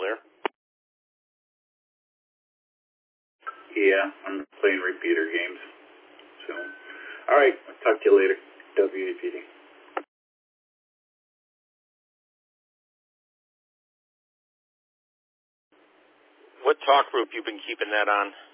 still there? Yeah, I'm playing repeater games. So, all right, I'll talk to you later. WAPD. What talk group you been keeping that on?